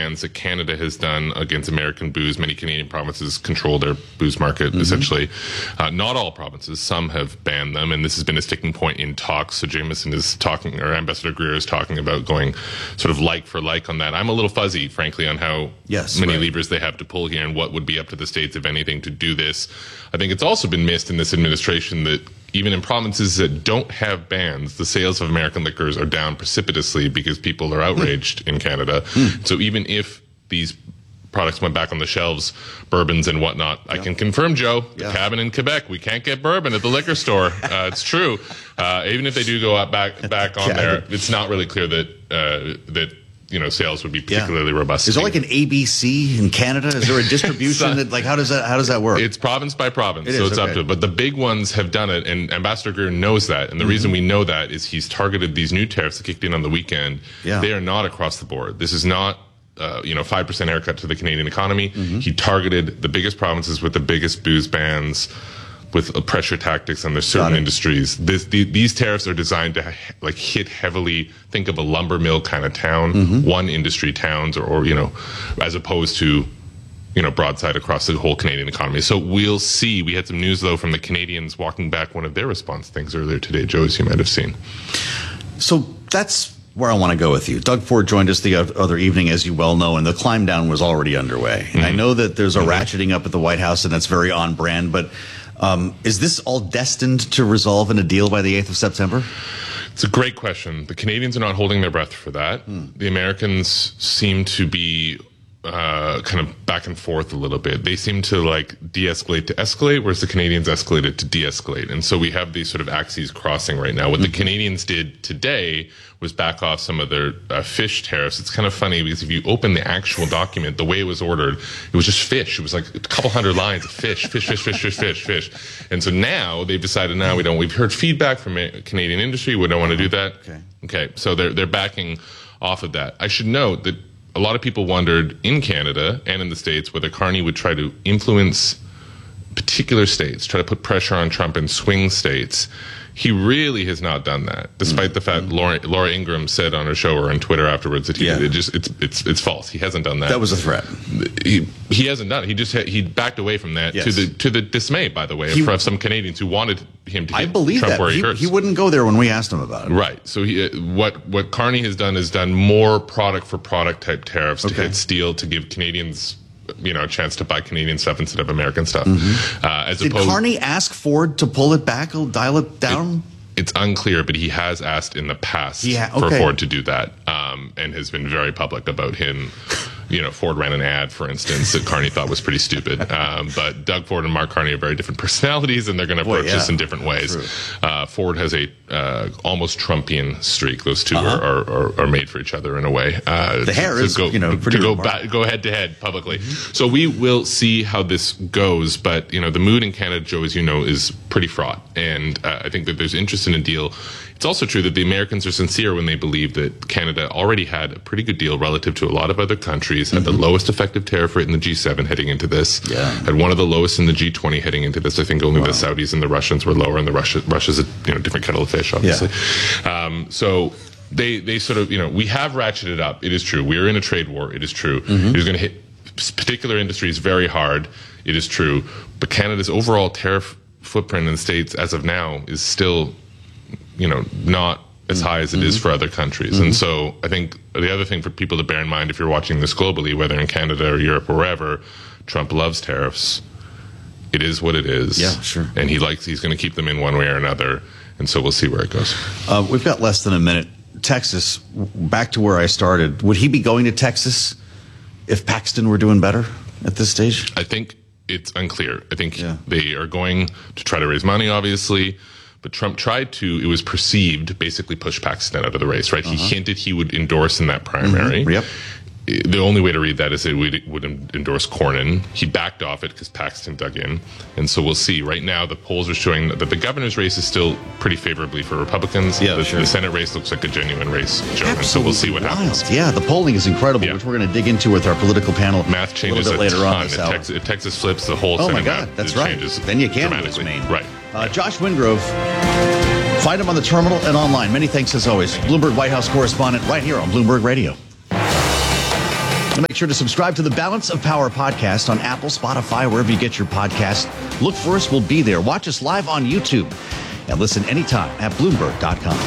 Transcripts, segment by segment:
bans that Canada has done against American booze. Many Canadian provinces control their booze market, essentially. Not all provinces. Some have banned them, and this has been a sticking point in talks. So Jameson is talking, or Ambassador Greer is talking about going sort of like for like on that. I'm a little fuzzy, frankly, on how many levers they have to pull here and what would be up to the states, if anything, to do this. I think it's also been missed in this administration that even in provinces that don't have bans, the sales of American liquors are down precipitously because people are outraged in Canada. So even if these products went back on the shelves, bourbons and whatnot, I can confirm, Joe, the cabin in Quebec, we can't get bourbon at the liquor store. It's true. Even if they do go back on there, it's not really clear that sales would be particularly robust. Is there like an ABC in Canada? Is there a distribution that, like, how does that work? It's province by province, it's up to it. But the big ones have done it, and Ambassador Greer knows that. And the reason we know that is he's targeted these new tariffs that kicked in on the weekend. They are not across the board. This is not 5% haircut to the Canadian economy. He targeted the biggest provinces with the biggest booze bans, with pressure tactics on their certain industries. These tariffs are designed to hit heavily. Think of a lumber mill kind of town, one industry towns, or as opposed to broadside across the whole Canadian economy. So we'll see. We had some news though from the Canadians walking back one of their response things earlier today, Joe, as you might have seen. So that's where I want to go with you. Doug Ford joined us the other evening, as you well know, and the climb down was already underway. And I know that there's a ratcheting up at the White House, and that's very on brand, but is this all destined to resolve in a deal by the 8th of September? It's a great question. The Canadians are not holding their breath for that. The Americans seem to be kind of back and forth a little bit. They seem to de-escalate to escalate, whereas the Canadians escalated to de-escalate. And so we have these sort of axes crossing right now. What the Canadians did today was back off some of their fish tariffs. It's kind of funny because if you open the actual document, the way it was ordered, it was just fish. It was like a couple hundred lines of fish. And so now they've decided, we've heard feedback from Canadian industry. We don't want to do that. Okay. So they're backing off of that. I should note that a lot of people wondered in Canada and in the States whether Carney would try to influence particular states, try to put pressure on Trump in swing states. He really has not done that, despite the fact Laura Ingraham said on her show or on Twitter afterwards that it's false. He hasn't done that. That was a threat. He hasn't done it. He backed away from that to the dismay, by the way, of some Canadians who wanted him to hit Trump where he hurts. He wouldn't go there when we asked him about it. Right. So what Carney has done more product for product type tariffs to hit steel, to give Canadians a chance to buy Canadian stuff instead of American stuff. Did Carney ask Ford to pull it back or dial it down? It's unclear, but he has asked in the past for Ford to do that, and has been very public about him. Ford ran an ad, for instance, that Carney thought was pretty stupid. But Doug Ford and Mark Carney are very different personalities, and they're going to approach this in different ways. Ford has a almost Trumpian streak. Those two are made for each other in a way. The hair is go head to head publicly. So we will see how this goes. But the mood in Canada, Joe, as you know, is pretty fraught, and I think that there's interest in a deal. It's also true that the Americans are sincere when they believe that Canada already had a pretty good deal relative to a lot of other countries, had the lowest effective tariff rate in the G7 heading into this, had one of the lowest in the G20 heading into this. I think only the Saudis and the Russians were lower, and Russia's a different kettle of fish, obviously. So they sort of, we have ratcheted up. It is true. We are in a trade war. It is true. It is going to hit particular industries very hard. It is true. But Canada's overall tariff footprint in the States as of now is still not as high as it is for other countries. And so I think the other thing for people to bear in mind, if you're watching this globally, whether in Canada or Europe or wherever, Trump loves tariffs. It is what it is. Yeah, sure. And he's going to keep them in one way or another. And so we'll see where it goes. We've got less than a minute. Texas, back to where I started. Would he be going to Texas if Paxton were doing better at this stage? I think it's unclear. I think they are going to try to raise money, obviously. But Trump tried to, it was perceived, basically push Paxton out of the race, right? He hinted he would endorse in that primary. The only way to read that is that it would endorse Cornyn. He backed off it because Paxton dug in. And so we'll see. Right now, the polls are showing that the governor's race is still pretty favorably for Republicans. The Senate race looks like a genuine race, Joe. And so we'll see what happens. Yeah, the polling is incredible, which we're going to dig into with our political panel. Math changes a little bit later on. If Texas flips, the whole Senate math that's right. Then you can lose Maine. Right. Josh Wingrove, find him on the terminal and online. Many thanks as always. Bloomberg White House correspondent right here on Bloomberg Radio. And make sure to subscribe to the Balance of Power podcast on Apple, Spotify, wherever you get your podcast. Look for us. We'll be there. Watch us live on YouTube and listen anytime at Bloomberg.com.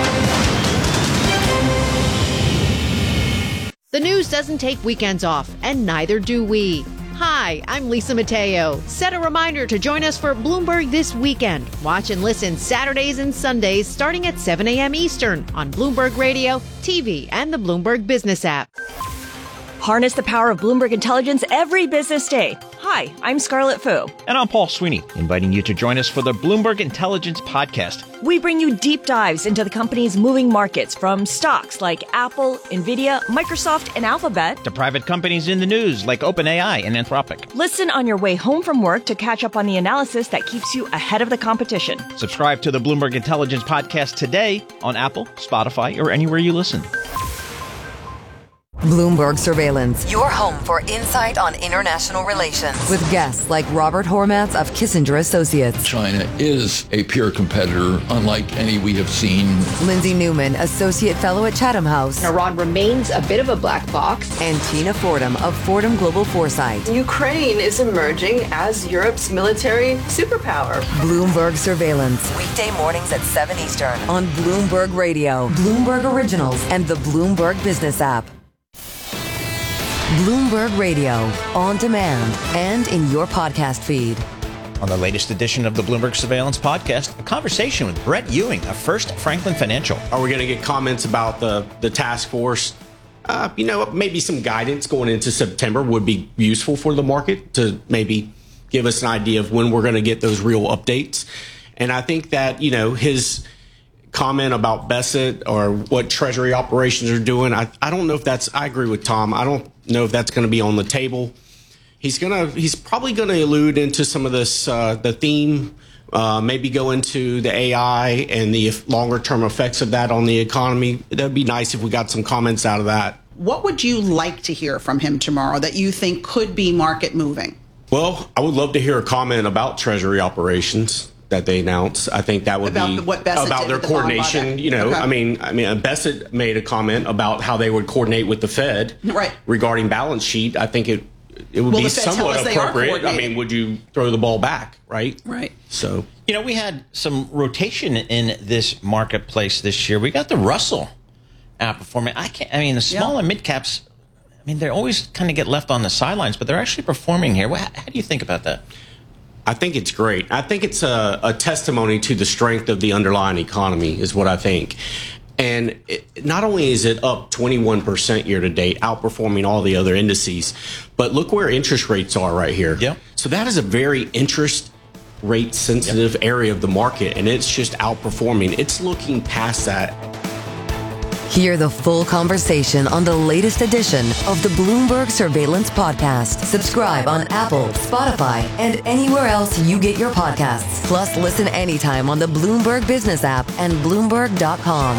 The news doesn't take weekends off, and neither do we. Hi, I'm Lisa Mateo. Set a reminder to join us for Bloomberg This Weekend. Watch and listen Saturdays and Sundays starting at 7 a.m. Eastern on Bloomberg Radio, TV, and the Bloomberg Business app. Harness the power of Bloomberg Intelligence every business day. Hi, I'm Scarlett Fu. And I'm Paul Sweeney, inviting you to join us for the Bloomberg Intelligence Podcast. We bring you deep dives into the company's moving markets, from stocks like Apple, Nvidia, Microsoft, and Alphabet, to private companies in the news like OpenAI and Anthropic. Listen on your way home from work to catch up on the analysis that keeps you ahead of the competition. Subscribe to the Bloomberg Intelligence Podcast today on Apple, Spotify, or anywhere you listen. Bloomberg Surveillance, your home for insight on international relations. with guests like Robert Hormats of Kissinger Associates, China is a peer competitor unlike any we have seen. Lindsay Newman, Associate Fellow at Chatham House, Iran remains a bit of a black box. and Tina Fordham of Fordham Global Foresight. Ukraine is emerging as Europe's military superpower. Bloomberg Surveillance Weekday mornings at 7 Eastern. on Bloomberg Radio, Bloomberg Originals, and the Bloomberg Business app. Bloomberg Radio, on demand and in your podcast feed. On the latest edition of the Bloomberg Surveillance Podcast, a conversation with Brett Ewing of First Franklin Financial. Are we going to get comments about the task force? Maybe some guidance going into September would be useful for the market to maybe give us an idea of when we're going to get those real updates. And I think that, his comment about Bessent or what Treasury operations are doing, I don't know if I agree with Tom. I don't know if that's going to be on the table. He's probably going to allude into some of this, the theme, maybe go into the AI and the longer term effects of that on the economy. That'd be nice if we got some comments out of that. What would you like to hear from him tomorrow that you think could be market moving? Well, I would love to hear a comment about Treasury operations that they announced. I think that would be what Bessent about did their with the bond coordination. buyback. Okay. Bessent made a comment about how they would coordinate with the Fed regarding balance sheet. I think it would be somewhat appropriate. Would you throw the ball back, right? Right. So, we had some rotation in this marketplace this year. We got the Russell outperforming. The small and mid caps, they always kind of get left on the sidelines, but they're actually performing here. How do you think about that? I think it's great. I think it's a testimony to the strength of the underlying economy is what I think. And not only is it up 21% year to date, outperforming all the other indices, but look where interest rates are right here. Yep. So that is a very interest rate sensitive area of the market, and it's just outperforming. It's looking past that. Hear the full conversation on the latest edition of the Bloomberg Surveillance Podcast. Subscribe on Apple, Spotify, and anywhere else you get your podcasts. Plus, listen anytime on the Bloomberg Business app and Bloomberg.com.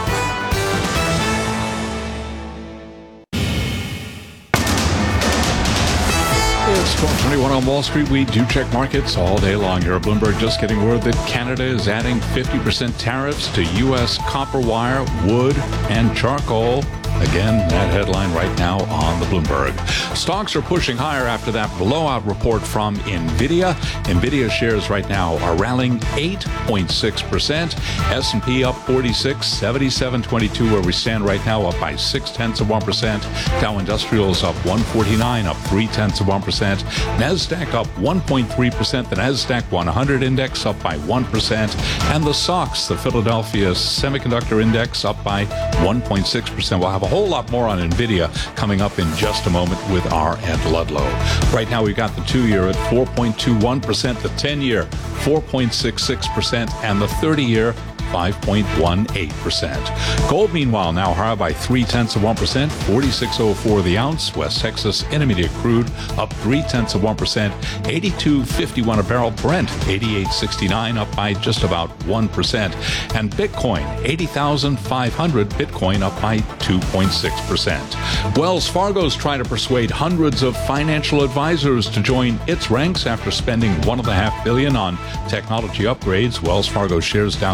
It's 12:21 on Wall Street. We do check markets all day long here at Bloomberg. Just getting word that Canada is adding 50% tariffs to U.S. copper wire, wood, and charcoal. Again, that headline right now on the Bloomberg. Stocks are pushing higher after that blowout report from Nvidia. Nvidia shares right now are rallying 8.6%. S&P up 46, 77.22 where we stand right now, up by 0.6%. Dow Industrials up 149, up 0.3%. NASDAQ up 1.3%. The NASDAQ 100 index up by 1%. And the SOX, the Philadelphia Semiconductor Index, up by 1.6%. We'll have a whole lot more on Nvidia coming up in just a moment with R. Ed Ludlow. Right now, we've got the 2-year at 4.21%, the 10-year 4.66%, and the 30-year 5.18%. Gold, meanwhile, now higher by 0.3%, $46.04 the ounce. West Texas Intermediate crude up 0.3%, $82.51 a barrel. Brent $88.69, up by just about 1%. And Bitcoin 80,500. Bitcoin up by 2.6%. Wells Fargo's trying to persuade hundreds of financial advisors to join its ranks after spending $1.5 billion on technology upgrades. Wells Fargo shares down now by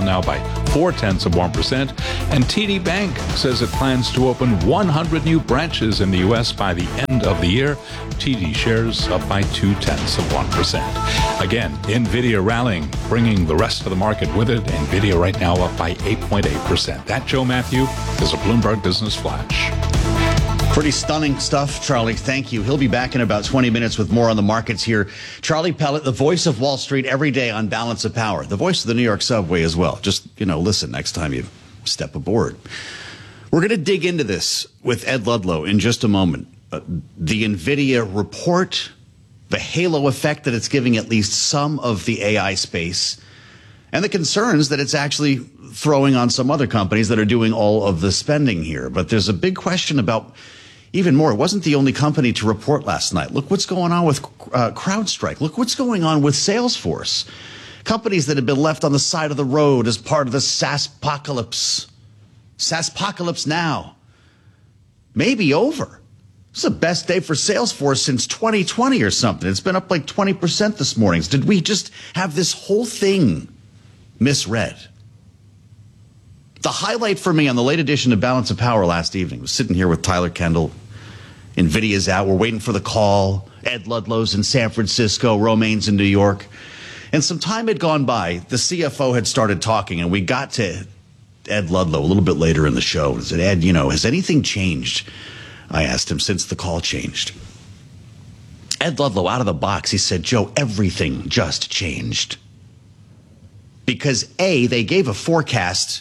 0.4%. And TD Bank says it plans to open 100 new branches in the U.S. by the end of the year. TD shares up by 0.2%. Again, NVIDIA rallying, bringing the rest of the market with it. NVIDIA right now up by 8.8%. That, Joe Matthew, is a Bloomberg Business Flash. Pretty stunning stuff, Charlie. Thank you. He'll be back in about 20 minutes with more on the markets here. Charlie Pellet, the voice of Wall Street every day on Balance of Power. The voice of the New York subway as well. Just, listen next time you step aboard. We're going to dig into this with Ed Ludlow in just a moment. The NVIDIA report, the halo effect that it's giving at least some of the AI space, and the concerns that it's actually throwing on some other companies that are doing all of the spending here. But there's a big question about even more. It wasn't the only company to report last night. Look what's going on with CrowdStrike. Look what's going on with Salesforce. Companies that have been left on the side of the road as part of the SaaSpocalypse. SaaSpocalypse now. Maybe over. This is the best day for Salesforce since 2020 or something. It's been up like 20% this morning. Did we just have this whole thing misread? The highlight for me on the late edition of Balance of Power last evening was sitting here with Tyler Kendall. NVIDIA's out. We're waiting for the call. Ed Ludlow's in San Francisco. Romaine's in New York. And some time had gone by. The CFO had started talking, and we got to Ed Ludlow a little bit later in the show and said, Ed, has anything changed? I asked him since the call changed. Ed Ludlow, out of the box, he said, Joe, everything just changed. Because A, they gave a forecast,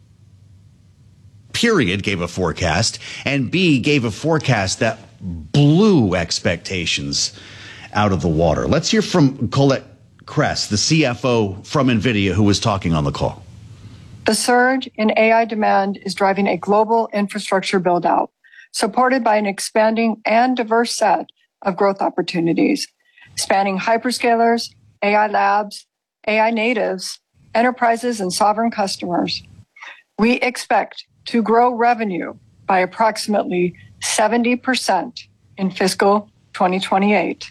period, gave a forecast, and B, gave a forecast that blew expectations out of the water. Let's hear from Colette Kress, the CFO from NVIDIA, who was talking on the call. The surge in AI demand is driving a global infrastructure build-out, supported by an expanding and diverse set of growth opportunities, spanning hyperscalers, AI labs, AI natives, enterprises, and sovereign customers. We expect to grow revenue by approximately 70% in fiscal 2028.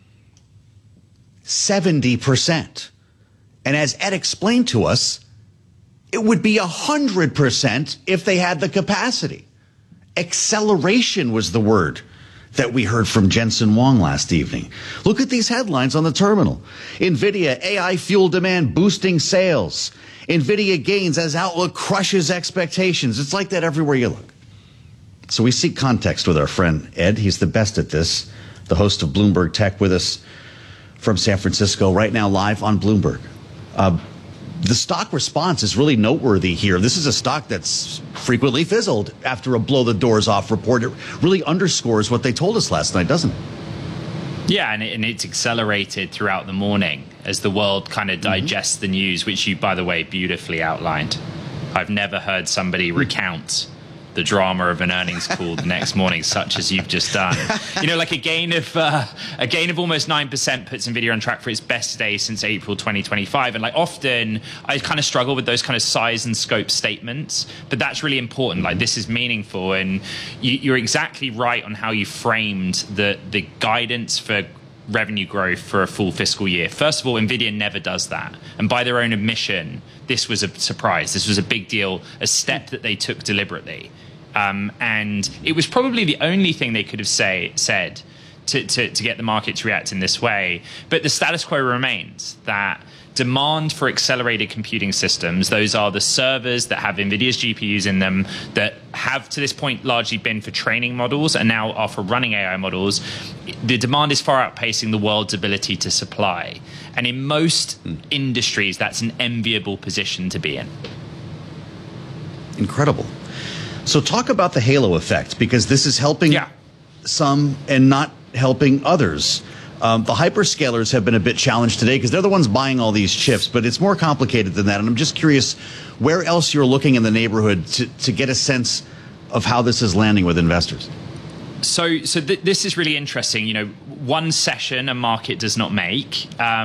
70%. And as Ed explained to us, it would be 100% if they had the capacity. Acceleration was the word that we heard from Jensen Huang last evening. Look at these headlines on the terminal. NVIDIA, AI fuel demand boosting sales. NVIDIA gains as outlook crushes expectations. It's like that everywhere you look. So we seek context with our friend Ed. He's the best at this. The host of Bloomberg Tech with us from San Francisco right now live on Bloomberg. The stock response is really noteworthy here. This is a stock that's frequently fizzled after a blow the doors off report. It really underscores what they told us last night, doesn't it? Yeah, and it's accelerated throughout the morning as the world kind of digests the news, which you, by the way, beautifully outlined. I've never heard somebody recount the drama of an earnings call the next morning, such as you've just done. Like a gain of almost 9% puts NVIDIA on track for its best day since April 2025. And often I kind of struggle with those kind of size and scope statements, but that's really important. This is meaningful, and you're exactly right on how you framed the guidance for revenue growth for a full fiscal year. First of all, NVIDIA never does that. And by their own admission, this was a surprise. This was a big deal, a step that they took deliberately. And it was probably the only thing they could have said to get the market to react in this way. But the status quo remains that demand for accelerated computing systems, those are the servers that have NVIDIA's GPUs in them that have to this point largely been for training models and now are for running AI models, the demand is far outpacing the world's ability to supply. And in most industries, that's an enviable position to be in. Incredible. So talk about the halo effect, because this is helping some and not helping others. The hyperscalers have been a bit challenged today because they're the ones buying all these chips, but it's more complicated than that. And I'm just curious where else you're looking in the neighborhood to get a sense of how this is landing with investors. So this is really interesting. One session a market does not make,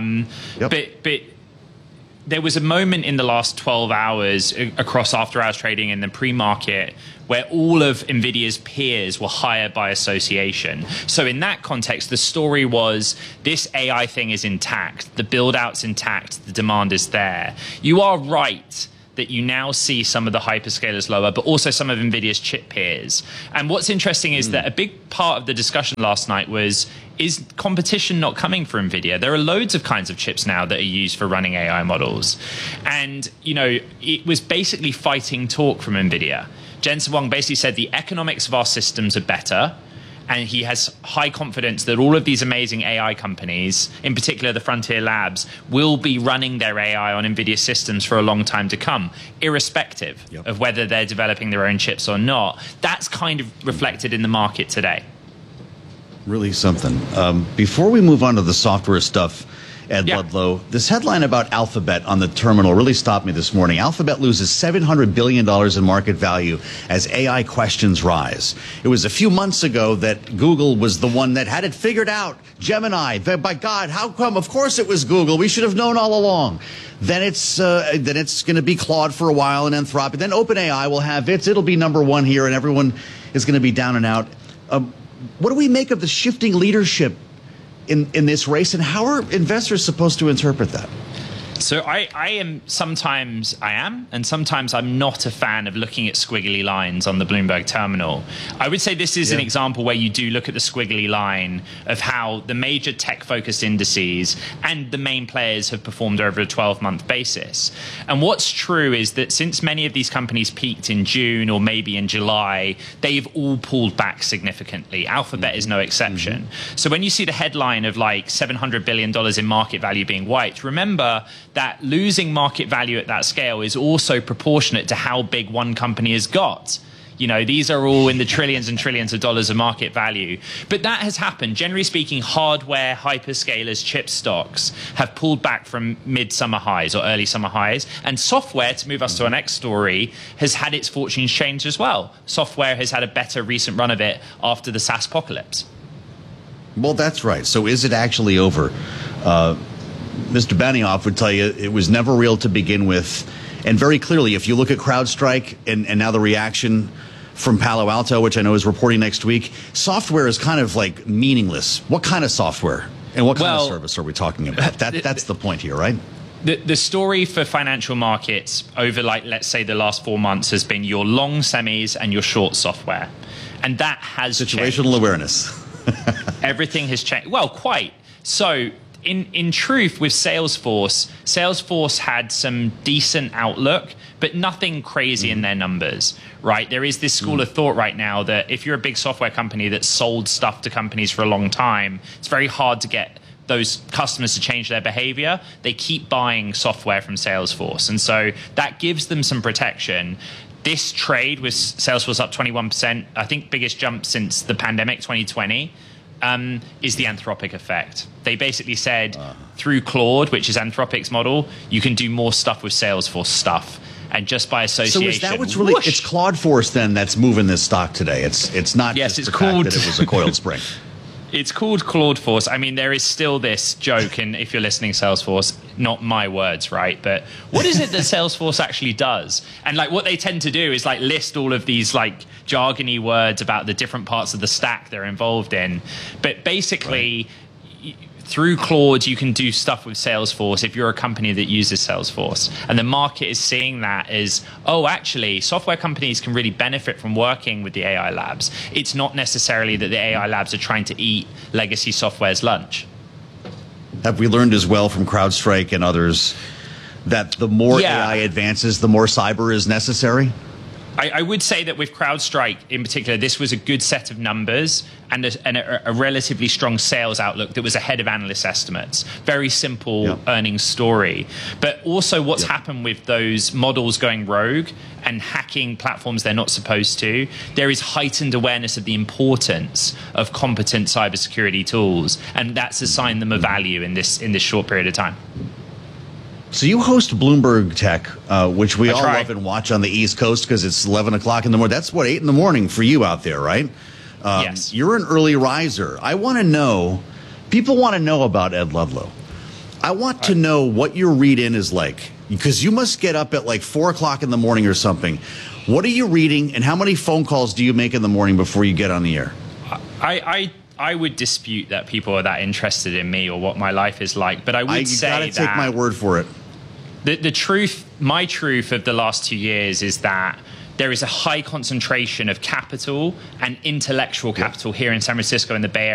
but there was a moment in the last 12 hours across after-hours trading and the pre-market where all of NVIDIA's peers were higher by association. So in that context, the story was this AI thing is intact, the build-out's intact, the demand is there. You are right that you now see some of the hyperscalers lower, but also some of NVIDIA's chip peers. And what's interesting is that a big part of the discussion last night was, is competition not coming for NVIDIA? There are loads of kinds of chips now that are used for running AI models. And, it was basically fighting talk from NVIDIA. Jensen Huang basically said the economics of our systems are better. And he has high confidence that all of these amazing AI companies, in particular the Frontier Labs, will be running their AI on NVIDIA systems for a long time to come, irrespective of whether they're developing their own chips or not. That's kind of reflected in the market today. Really something. Before we move on to the software stuff, Ed Ludlow, this headline about Alphabet on the terminal really stopped me this morning. Alphabet loses $700 billion in market value as AI questions rise. It was a few months ago that Google was the one that had it figured out. Gemini, by God, how come? Of course it was Google. We should have known all along. Then it's going to be Claude for a while and Anthropic. Then OpenAI will have it'll be number one here, and everyone is going to be down and out. What do we make of the shifting leadership in this race, and how are investors supposed to interpret that? So I am, and sometimes I'm not a fan of looking at squiggly lines on the Bloomberg terminal. I would say this is an example where you do look at the squiggly line of how the major tech-focused indices and the main players have performed over a 12-month basis. And what's true is that since many of these companies peaked in June or maybe in July, they've all pulled back significantly. Alphabet is no exception. So when you see the headline of like $700 billion in market value being wiped, remember that losing market value at that scale is also proportionate to how big one company has got. These are all in the trillions and trillions of dollars of market value. But that has happened. Generally speaking, hardware, hyperscalers, chip stocks have pulled back from mid-summer highs or early summer highs. And software, to move us to our next story, has had its fortunes changed as well. Software has had a better recent run of it after the SaaS apocalypse. Well, that's right. So is it actually over? Mr. Benioff would tell you it was never real to begin with. And very clearly, if you look at CrowdStrike and now the reaction from Palo Alto, which I know is reporting next week, software is kind of like meaningless. What kind of software and what kind of service are we talking about? That's the point here, right? The story for financial markets over, let's say, the last 4 months has been your long semis and your short software. And that has situational changed. Awareness. Everything has changed. Well, quite. So in truth, with Salesforce had some decent outlook, but nothing crazy in their numbers, right? There is this school of thought right now that if you're a big software company that sold stuff to companies for a long time, it's very hard to get those customers to change their behavior. They keep buying software from Salesforce. And so that gives them some protection. This trade with Salesforce up 21%, I think biggest jump since the pandemic, 2020. Is the Anthropic effect. They basically said through Claude, which is Anthropic's model, you can do more stuff with Salesforce stuff. And just by association. So is that what's really, it's Claude Force then that's moving this stock today. It's not just the fact that it was a coiled spring. It's called Claude Force. I mean, there is still this joke, and if you're listening, Salesforce, not my words, right? But what is it that Salesforce actually does? And what they tend to do is list all of these jargony words about the different parts of the stack they're involved in. But basically, through Claude, you can do stuff with Salesforce if you're a company that uses Salesforce. And the market is seeing that as, actually, software companies can really benefit from working with the AI labs. It's not necessarily that the AI labs are trying to eat legacy software's lunch. Have we learned as well from CrowdStrike and others that the more AI advances, the more cyber is necessary? I would say that with CrowdStrike in particular, this was a good set of numbers and a relatively strong sales outlook that was ahead of analyst estimates. Very simple earnings story. But also what's happened with those models going rogue and hacking platforms they're not supposed to, there is heightened awareness of the importance of competent cybersecurity tools. And that's assigned them a value in this short period of time. So you host Bloomberg Tech, which we all love and watch on the East Coast because it's 11 o'clock in the morning. That's 8 in the morning for you out there, right? Yes. You're an early riser. I want to know, people want to know about Ed Ludlow. I want to know what your read in is like, because you must get up at 4 o'clock in the morning or something. What are you reading, and how many phone calls do you make in the morning before you get on the air? I would dispute that people are that interested in me or what my life is like, but I would say you got to take my word for it. The truth my truth of the last 2 years is that there is a high concentration of capital and intellectual capital here in San Francisco and the Bay